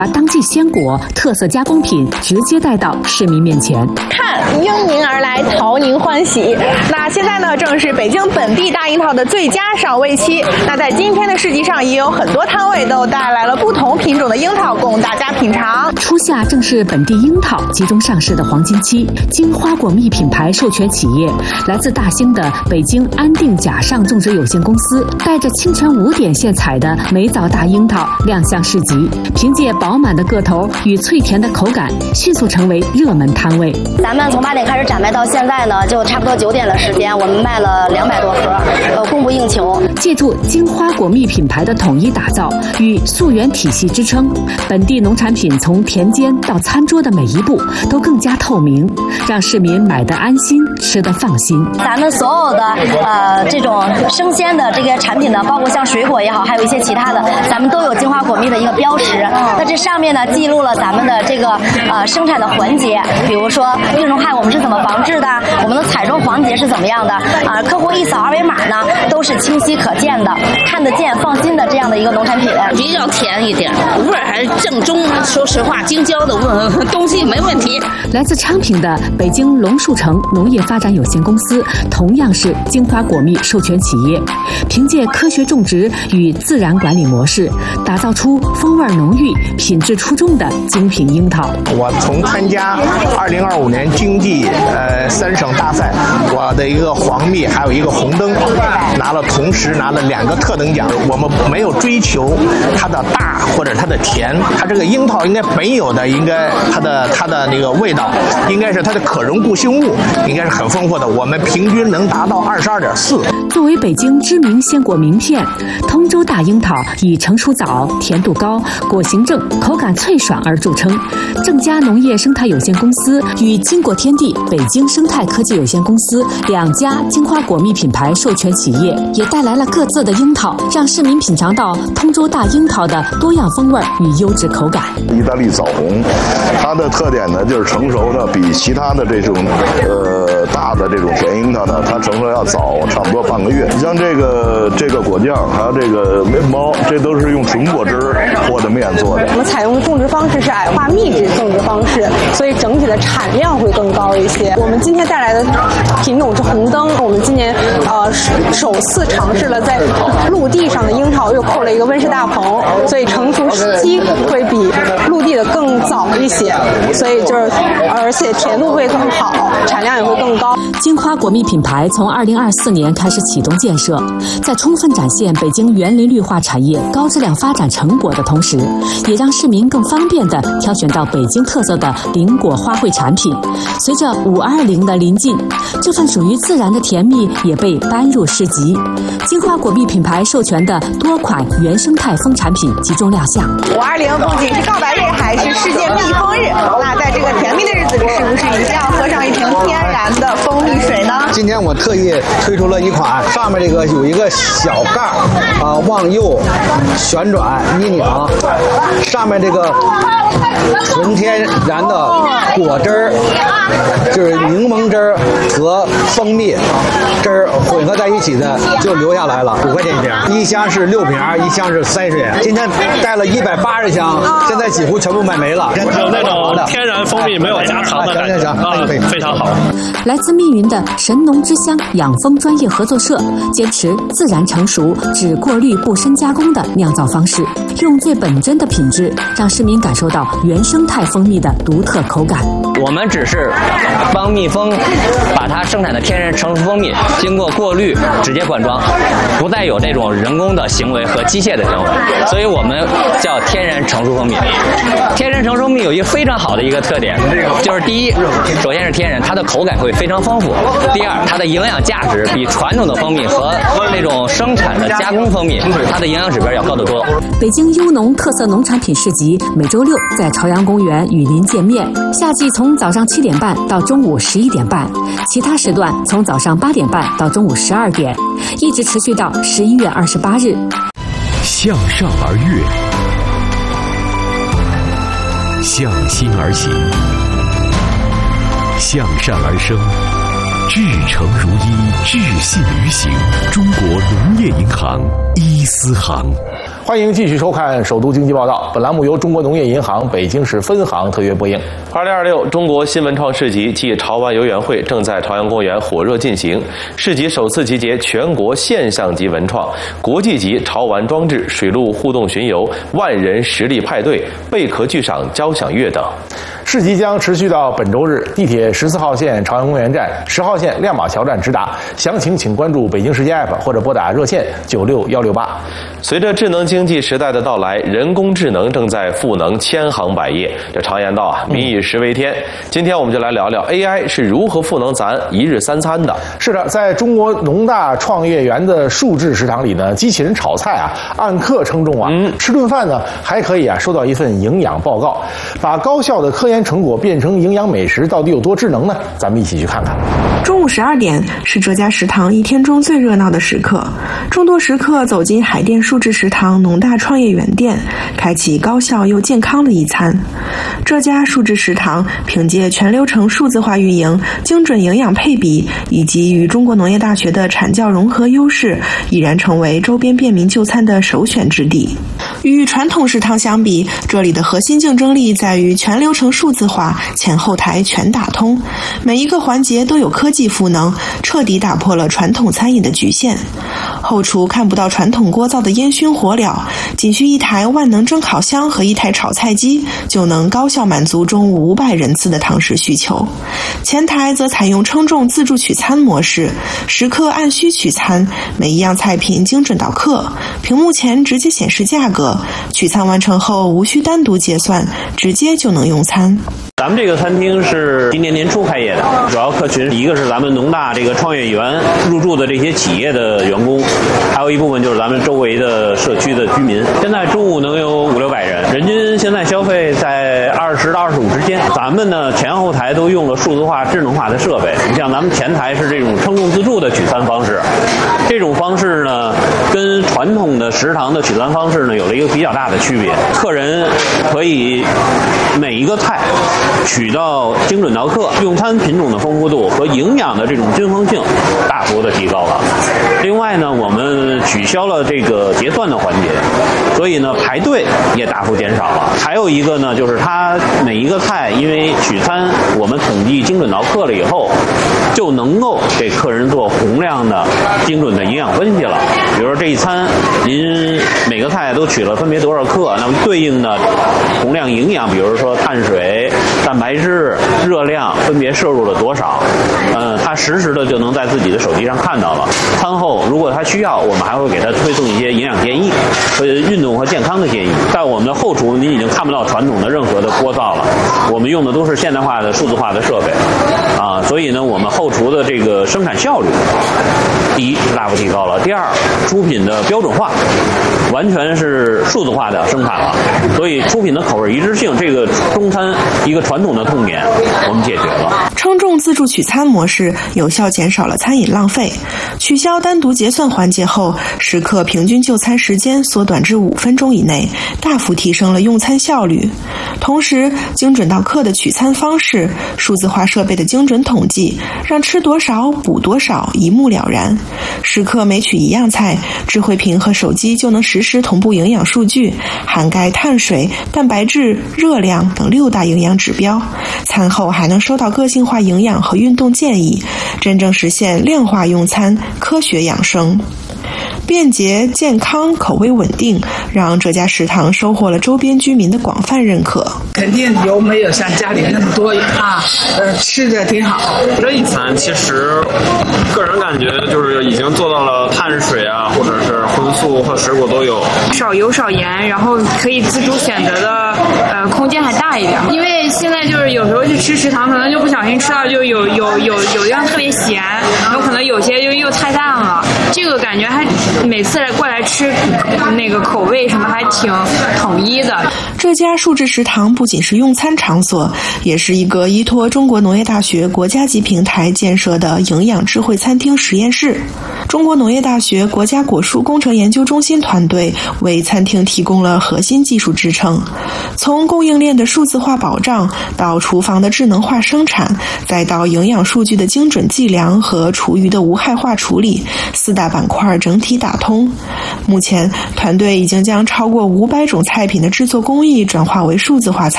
把当季鲜果、特色加工品直接带到市民面前。 看，应您而来，讨您欢喜。那现在呢，正是北京本地大樱桃的最佳赏味期。那在今天的市集上，也有很多摊位都带来了不同品种的樱桃供大家品尝。 初夏正是本地樱桃集中上市的黄金期，金花果蜜品牌授权企业来自大兴的北京安定甲上种植有限公司，带着清晨5点现采的美枣大樱桃亮相市集，凭借饱满的个头与脆甜的口感，迅速成为热门摊位。 咱们从8点开始展卖到现在呢，就差不多9点的时间，我们卖了200多盒，供不应求。 借助金花果蜜品牌的统一打造与溯源体系支撑，本地农产品从田间到餐桌的每一步都更加透明，让市民买得安心，吃得放心。 咱们所有的这种生鲜的这个产品呢，包括像水果也好，还有一些其他的，咱们都有金花果蜜的一个标识。那这上面呢记录了咱们的这个生产的环节，比如说病虫害我们是怎么防治的，我们的采收环节是怎么样的客户一扫二维码呢，都是清晰可见的，看得见放心的这样的一个农产品。 比较甜一点，味儿还是正宗，说实话京郊的东西没问题。 来自昌平的北京龙树城农业发展有限公司同样是金花果蜜授权企业，凭借科学种植与自然管理模式，打造出风味浓郁、品质出众的精品樱桃。 我从参加2025年经济3省大赛，我的一个黄蜜还有一个红灯同时拿了2个特等奖。我们没有追求它的大或者它的甜，它这个樱桃应该本有的，应该它的那个味道，应该是它的可溶固性物应该是很丰富的。我们平均能达到22.4。 作为北京知名鲜果名片，通州大樱桃以成熟早、甜度高、果形正、口感脆爽而著称。正佳农业生态有限公司与金果天地北京生态科技有限公司2家金花果蜜品牌授权企业，也带来了各自的樱桃，让市民品尝到通州大樱桃的多样风味与优质口感。 意大利枣红，它的特点呢就是成熟的比其他的这种大的这种甜樱桃呢，它成熟要早差不多半个月。你像这个果酱还有这个面包，这都是用纯果汁和的面做的。 我们采用的种植方式是矮化密植种植方式，所以整体的产量会更高一些。我们今天带来的品种是红灯，我们今年首次尝试了在陆地上的樱桃，又扣了一个温室大棚，所以成熟时期会比陆地的更早一些，所以而且甜度会更好，产量也会更高。 金花果蜜品牌从2024年开始启动建设，在充分展现北京园林绿化产业高质量发展成果的同时，也让市民更方便地挑选到北京特色的林果花卉产品。随着520的临近，这份属于自然的甜蜜也被搬入市集。金花果蜜品牌授权的多款原生态蜂产品集中亮相。 520不仅是告白日，还是世界蜜蜂日。那在这个甜蜜的日子里，是不是一定要喝上一瓶天然的蜂蜜水呢？ 今天我特意推出了一款，上面这个有一个小盖往右旋转一拧，上面这个纯天然的果汁儿，就是柠檬汁儿和蜂蜜汁儿混合在一起的，就留下来了，5块钱一瓶，一箱是6瓶，一箱是30。今天带了180箱，现在几乎全部卖没了。 有那种天然蜂蜜没有加糖的感觉，非常好。 来自密云的神农之乡养蜂专业合作社，坚持自然成熟、只过滤不深加工的酿造方式，用最本真的品质，让市民感受到原生态蜂蜜的独特口感。 我们只是帮蜜蜂把它生产的天然成熟蜂蜜经过过滤直接灌装，不再有这种人工的行为和机械的行为，所以我们叫天然成熟蜂蜜。天然成熟蜜有一个非常好的一个特点，就是第一，首先是天然，它的口感会非常丰富；第二，它的营养价值比传统的蜂蜜和那种生产的加工蜂蜜，它的营养指标要高得多。 北京优农特色农产品市集每周6在朝阳公园与您见面，夏季从早上7点半到中午11点半，其他时段从早上8点半到中午12点，一直持续到11月28日。 向上而跃，向心而行，向善而生，至诚如一，至信于行。中国农业银行伊思行。 欢迎继续收看首都经济报道。本栏目由中国农业银行北京市分行特约播映。 2026中国新文创市集暨潮玩游园会正在朝阳公园火热进行。市集首次集结全国现象级文创、国际级潮玩装置、水陆互动巡游、万人实力派对、贝壳剧赏、交响乐等。 市集将持续到本周日，地铁14号线朝阳公园站、10号线亮马桥站直达。详情请关注北京时间 APP 或者拨打热线96168。 随着智能经济时代的到来，人工智能正在赋能千行百业。这常言道啊，民以食为天。今天我们就来聊聊 AI 是如何赋能咱一日三餐的。 是的，在中国农大创业园的数字食堂里呢，机器人炒菜啊，按克称重啊，吃顿饭呢还可以啊收到一份营养报告。把高效的科研成果变成营养美食，到底有多智能呢？咱们一起去看看。 中午12点是这家食堂一天中最热闹的时刻，众多食客走进海淀数字食堂农大创业园店，开启高效又健康的一餐。这家数字食堂凭借全流程数字化运营、精准营养配比以及与中国农业大学的产教融合优势，已然成为周边便民就餐的首选之地。与传统食堂相比，这里的核心竞争力在于全流程数字化，前后台全打通，每一个环节都有科技赋能，彻底打破了传统餐饮的局限。后厨看不到传统锅灶的烟熏火燎，仅需一台万能蒸烤箱和一台炒菜机，就能高效满足中午500人次的堂食需求。前台则采用称重自助取餐模式，食客按需取餐，每一样菜品精准到克，屏幕前直接显示价格，取餐完成后无需单独结算，直接就能用餐。 咱们这个餐厅是今年年初开业的，主要客群一个是咱们农大这个创业园入驻的这些企业的员工，还有一部分就是咱们周围的社区的居民。现在中午能有500-600人，人均现在消费在20到25之间。咱们呢前后台都用了数字化、智能化的设备。你像咱们前台是这种称重自助的取餐方式，这种方式呢跟传统的食堂的取餐方式呢有了一个比较大的区别。客人可以每一个菜取到精准到克，用餐品种的丰富度和营养的这种均衡性大幅的提高了。另外呢，我们取消了这个结算的环节，所以呢排队也大幅减少了。还有一个呢，就是它每一个菜因为取餐我们统计精准到克了以后，就能够给客人做洪亮的精准的营养分析了。比如说这一餐您每个菜都取了分别多少克，那么对应的洪亮营养，比如说碳水、蛋白质、热量分别摄入了多少，他实时的就能在自己的手机上看到了。餐后如果他需要，我们还会给他推送一些营养建议和运动和健康的建议。在我们的后厨，您已经看不到传统的任何的锅灶了，我们用的都是现代化的数字化的设备啊，所以呢，我们后厨的这个生产效率，第一是大幅提高了，第二，出品的标准化，完全是数字化的生产了，所以出品的口味一致性，这个中餐一个传统的痛点我们解决了。 称重自助取餐模式有效减少了餐饮浪费，取消单独结算环节后，食客平均就餐时间缩短至5分钟以内，大幅提升了用餐效率。同时，精准到克的取餐方式、数字化设备的精准统计，让吃多少补多少一目了然。食客每取一样菜，智慧屏和手机就能实时同步营养数据，涵盖碳水、蛋白质、热量等6大营养指标。餐后还能收到个性化营养和运动建议，真正实现量化用餐、科学养生。便捷、健康、口味稳定，让这家食堂收获了周边居民的广泛认可。 肯定没有像家里那么多啊，吃的挺好。 这一餐其实个人感觉就是已经做到了碳水啊，或者是荤素和水果都有， 少油少盐，然后可以自主选择的空间还大一点。因为现在就是有时候去吃食堂，可能就不小心吃到就有一样特别咸，然后可能有些又太淡了。这个感觉还每次过来吃那个口味什么还挺统一的。 这家数字食堂不仅是用餐场所，也是一个依托中国农业大学国家级平台建设的营养智慧餐厅实验室。 中国农业大学国家果蔬工程研究中心团队为餐厅提供了核心技术支撑，从供应链的数字化保障到厨房的智能化生产，再到营养数据的精准计量和厨余的无害化处理，4大板块整体打通。目前，团队已经将超过500种菜品的制作工艺转化为数字化菜